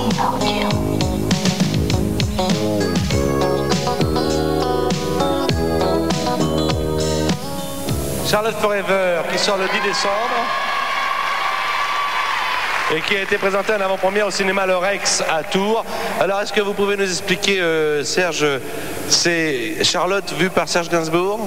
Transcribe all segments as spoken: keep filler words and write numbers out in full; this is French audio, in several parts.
ordure. Charlotte Forever, qui sort le dix décembre et qui a été présentée en avant-première au cinéma Le Rex à Tours. Alors, est-ce que vous pouvez nous expliquer, euh, Serge, c'est Charlotte vue par Serge Gainsbourg?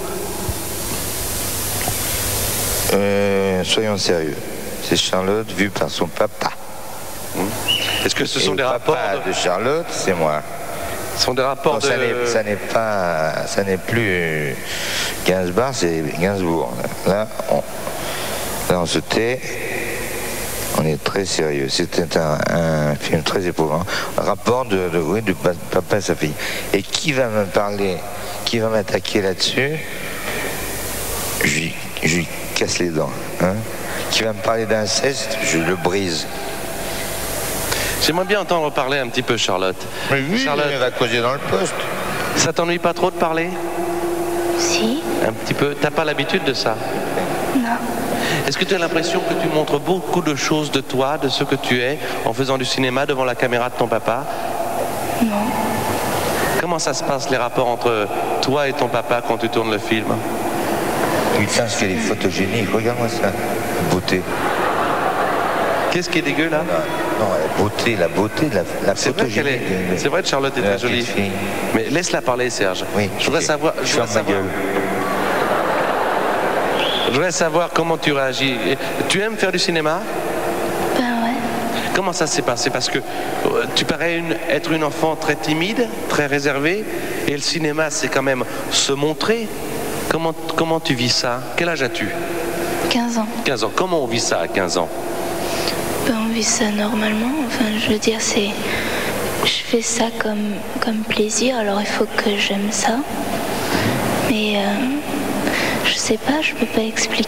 euh, Soyons sérieux. C'est Charlotte vue par son papa. Est-ce que ce sont Et des le rapports papa de... de Charlotte, c'est moi. Ce sont des rapports non, de... ça n'est, ça n'est pas, ça n'est plus Gainsbourg, c'est Gainsbourg. Là, on, là, on se tait. On est très sérieux. C'était un, un film très éprouvant. Un rapport de, de, oui, de papa et sa fille. Et qui va me parler, qui va m'attaquer là-dessus, je lui, je lui casse les dents. Hein. Qui va me parler d'inceste, je le brise. J'aimerais bien entendre parler un petit peu, Charlotte. Mais oui, Charlotte, elle va causer dans le poste. Ça t'ennuie pas trop de parler? Si? Un petit peu. T'as pas l'habitude de ça? Non. Est-ce que tu as l'impression que tu montres beaucoup de choses de toi, de ce que tu es, en faisant du cinéma devant la caméra de ton papa? Non. Comment ça se passe, les rapports entre toi et ton papa quand tu tournes le film? Putain, ce qu'elle est photogénique. Regarde-moi ça. Beauté. Qu'est-ce qui est dégueu, là? Non, non, la beauté, la beauté, la, la C'est vrai qu'elle est... photogénie. C'est vrai que Charlotte est de la très jolie. petite fille. Mais laisse-la parler, Serge. Oui. Je voudrais ok. savoir... Je voudrais Ferme ma savoir... gueule. Je voudrais savoir comment tu réagis. Tu aimes faire du cinéma? Ben ouais. Comment ça s'est passé? Parce que euh, tu parais une, être une enfant très timide, très réservée, et le cinéma, c'est quand même se montrer. Comment, comment tu vis ça? Quel âge as-tu? quinze ans. quinze ans. Comment on vit ça à quinze ans? Ben on vit ça normalement. Enfin, je veux dire, c'est... Je fais ça comme, comme plaisir, alors il faut que j'aime ça. Mais... Euh... Je sais pas, je peux pas expliquer.